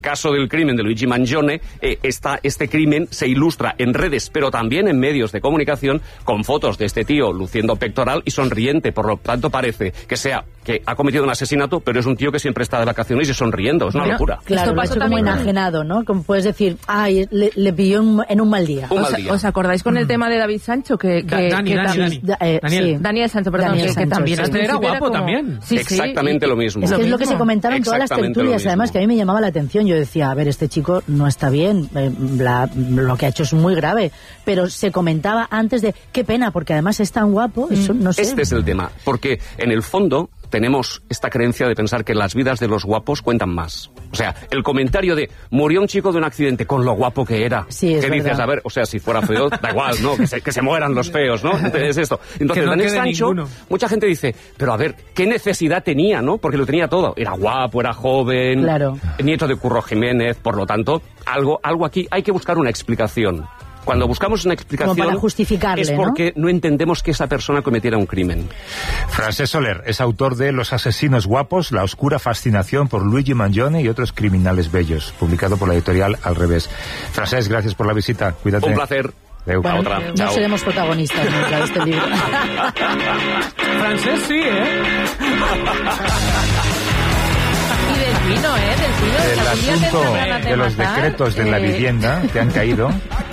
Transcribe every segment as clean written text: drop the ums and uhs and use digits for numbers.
Caso del crimen de Luigi Mangione, este crimen se ilustra en redes, pero también en medios de comunicación, con fotos de este tío luciendo pectoral y sonriente. Por lo tanto, parece que ha cometido un asesinato, pero es un tío que siempre está de vacaciones y sonriendo. Es una locura. Claro, lo ha hecho como enajenado, ¿no? Como puedes decir, le pilló en un mal día. ¿Os acordáis con el tema de David Sancho? Daniel Sancho, perdón. Que también era guapo también. Sí, exactamente lo mismo. Es lo que se comentaron en todas las tertulias, además, que a mí me llamaba la atención. Yo decía, a ver, este chico no está bien, lo que ha hecho es muy grave, pero se comentaba antes de, qué pena, porque además es tan guapo, eso no sé. Este es el tema, porque en el fondo tenemos esta creencia de pensar que las vidas de los guapos cuentan más. O sea, el comentario de, murió un chico de un accidente con lo guapo que era. Sí, es ¿Qué dices? A ver, o sea, si fuera feo, da igual, ¿no? Que se mueran los feos, ¿no? Entonces esto. Entonces, Daniel Sancho, mucha gente dice, pero a ver, ¿qué necesidad tenía, no? Porque lo tenía todo. Era guapo, era joven, claro, nieto de Curro Jiménez, por lo tanto, algo aquí hay que buscar una explicación. Cuando buscamos una explicación, como para justificarle, es porque no entendemos que esa persona cometiera un crimen. Francesc Soler es autor de Los asesinos guapos, la oscura fascinación por Luigi Mangione y otros criminales bellos, publicado por la editorial Al Revés. Francesc, gracias por la visita. Cuídate. Un placer. Bueno, otra. No Chao. seremos protagonistas nunca de este libro. Francesc sí, Y del vino, El asunto de los decretos de la vivienda que han caído.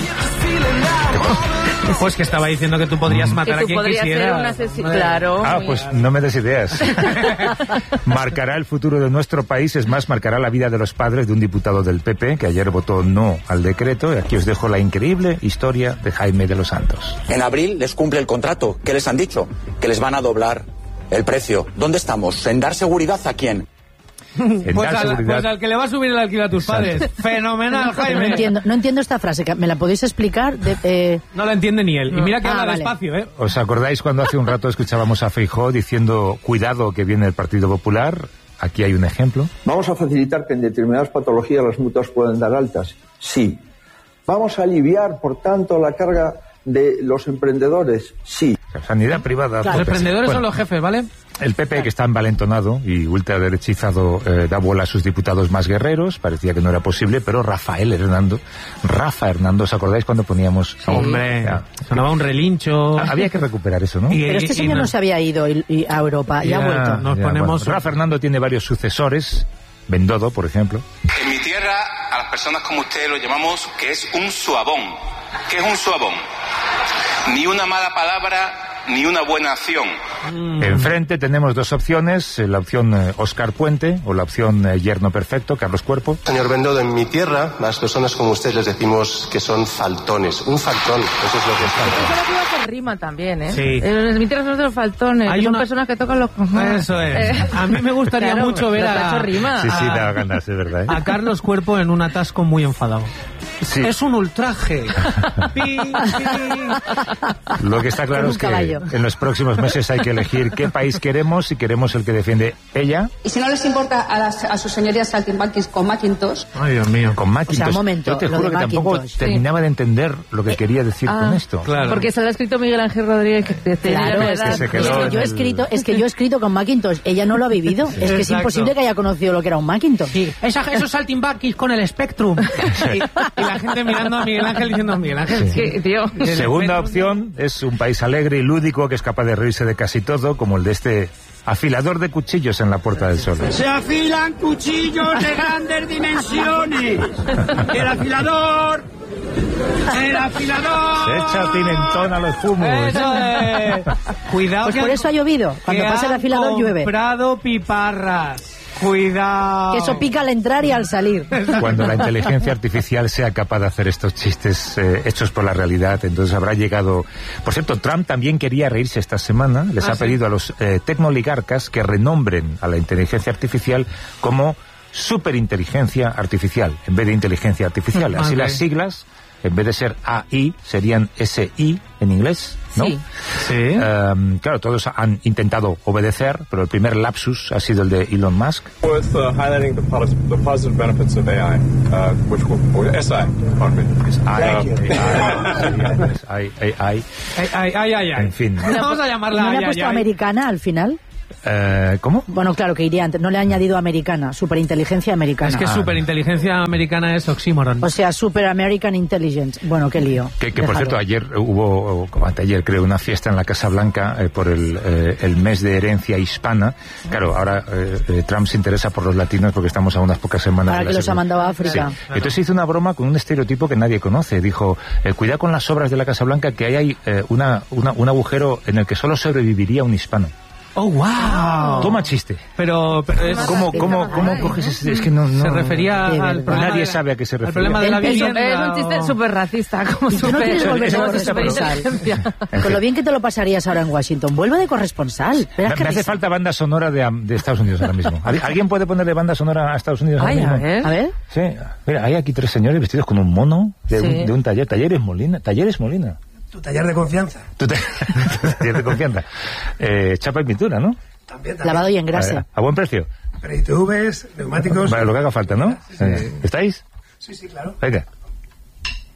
Pues que estaba diciendo que tú podrías matar a quien quisieras. Claro. Pues no me des ideas. Marcará el futuro de nuestro país, es más, marcará la vida de los padres de un diputado del PP que ayer votó no al decreto. Y aquí os dejo la increíble historia de Jaime de los Santos. En abril les cumple el contrato. ¿Qué les han dicho? Que les van a doblar el precio. ¿Dónde estamos? ¿En dar seguridad a quién? Pues al que le va a subir el alquiler a tus padres. Fenomenal, Jaime. No entiendo esta frase. ¿Me la podéis explicar? No la entiende ni él. Y mira que habla despacio, ¿eh? ¿Os acordáis cuando hace un rato escuchábamos a Feijóo diciendo, cuidado que viene el Partido Popular? Aquí hay un ejemplo. ¿Vamos a facilitar que en determinadas patologías las mutuas puedan dar altas? Sí. ¿Vamos a aliviar, por tanto, la carga de los emprendedores? Sí. La sanidad privada. Claro. Los emprendedores son los jefes, ¿vale? El PP, que está envalentonado y ultraderechizado, da bola a sus diputados más guerreros. Parecía que no era posible, pero Rafa Hernando, ¿os acordáis cuando poníamos? Sí. Hombre, sonaba un relincho. Había que recuperar eso, ¿no? Pero este señor no se había ido a Europa y ha vuelto. Nos ponemos... Bueno, Rafa Hernando tiene varios sucesores, Bendodo, por ejemplo. En mi tierra, a las personas como usted lo llamamos que es un suabón. ¿Qué es un suabón? Ni una mala palabra, ni una buena acción. Enfrente tenemos dos opciones, la opción Óscar Puente o la opción Yerno Perfecto, Carlos Cuerpo. Señor Bendodo, en mi tierra, las personas como usted les decimos que son faltones. Un faltón, eso es lo que es faltón. Eso lo que hacer rima también, ¿eh? Sí. En mi tierra son los faltones, son personas que tocan los cojones. Eso es. A mí me gustaría mucho ver rima. Sí, da ganas, es verdad, ¿eh? A Carlos Cuerpo en un atasco muy enfadado. Sí. Es un ultraje. Lo que está claro es que en los próximos meses hay que elegir qué país queremos, si queremos el que defiende ella. Y si no les importa a sus señorías saltimbanquis con Macintosh. Ay, Dios mío. Con Macintosh. O sea, un momento, yo te juro que tampoco terminaba de entender lo que quería decir con esto. Claro. Porque se lo ha escrito Miguel Ángel Rodríguez. Claro, es que yo he escrito con Macintosh. Ella no lo ha vivido. Sí. Es que es imposible que haya conocido lo que era un Macintosh. Sí. Esos saltimbanquis con el Spectrum. Y la gente mirando a Miguel Ángel diciendo, Miguel Ángel, sí, tío. Segunda opción es un país alegre y lúdico que es capaz de reírse de casi todo, como el de este afilador de cuchillos en la Puerta del Sol. Se afilan cuchillos de grandes dimensiones. El afilador. Se echa pimentón a los fumos. Cuidado. Pues por eso ha llovido. Cuando pasa el afilador llueve. Comprado piparras. Cuidado. Que eso pica al entrar y al salir. Cuando la inteligencia artificial sea capaz de hacer estos chistes hechos por la realidad, entonces habrá llegado... Por cierto, Trump también quería reírse esta semana. Les ha pedido a los tecnoligarcas que renombren a la inteligencia artificial como superinteligencia artificial, en vez de inteligencia artificial. Así las siglas, en vez de ser AI, serían SI en inglés, ¿no? Sí. Claro, todos han intentado obedecer, pero el primer lapsus ha sido el de Elon Musk. Worth highlighting the positive benefits of AI, which will SI, pardon me. AI. En fin. Vamos a llamarla ¿No le ha puesto americana al final? ¿Cómo? Bueno, claro, que iría antes. No le ha añadido americana, superinteligencia americana. Es que superinteligencia americana es oxímoron. O sea, super American Intelligence. Bueno, qué lío. Que por cierto, ayer hubo, anteayer creo, una fiesta en la Casa Blanca por el mes de herencia hispana. Claro, ahora Trump se interesa por los latinos porque estamos a unas pocas semanas para de que los ha mandado a África. Sí. Entonces hizo una broma con un estereotipo que nadie conoce. Dijo, cuidado con las obras de la Casa Blanca, que ahí hay un agujero en el que solo sobreviviría un hispano. ¡Oh, wow! Toma chiste. Pero es... ¿Cómo coges ese? Es que no... Se refería al problema... Nadie sabe a qué se refiere. El problema de la vivienda... Es un chiste súper racista. Como ¿Y tú no quieres volver de corresponsal? Con lo bien que te lo pasarías ahora en Washington. Vuelve de corresponsal. Me hace falta banda sonora de Estados Unidos ahora mismo. ¿Alguien puede ponerle banda sonora a Estados Unidos ahora mismo? A ver. Sí. Mira, hay aquí 3 señores vestidos con un mono de un taller. Talleres Molina. Tu taller de confianza. Tu taller de confianza. Chapa y pintura, ¿no? También. Lavado y engrase. ¿A buen precio? Pre-ITVs, neumáticos... Vale, lo que haga falta, ¿no? Sí. ¿Estáis? Sí, claro. Venga.